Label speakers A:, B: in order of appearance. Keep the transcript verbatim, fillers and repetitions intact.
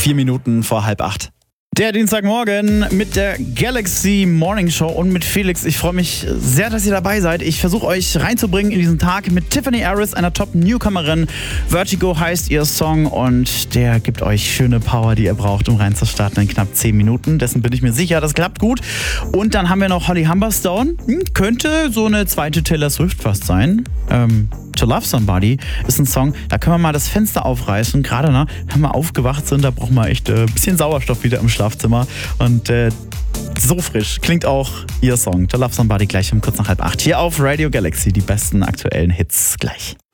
A: Vier Minuten vor halb acht. Der Dienstagmorgen mit der Galaxy Morning Show und mit Felix. Ich freue mich sehr, dass ihr dabei seid. Ich versuche euch reinzubringen in diesen Tag mit Tiffany Harris, einer Top-Newcomerin. Vertigo heißt ihr Song und der gibt euch schöne Power, die ihr braucht, um reinzustarten in knapp zehn Minuten. Dessen bin ich mir sicher, das klappt gut. Und dann haben wir noch Holly Humberstone. Hm, könnte so eine zweite Taylor Swift fast sein. Ähm... To Love Somebody ist ein Song, da können wir mal das Fenster aufreißen. Gerade, ne, wenn wir aufgewacht sind, da brauchen wir echt ein äh, bisschen Sauerstoff wieder im Schlafzimmer. Und äh, so frisch klingt auch ihr Song To Love Somebody gleich um kurz nach halb acht. Hier auf Radio Galaxy, die besten aktuellen Hits gleich.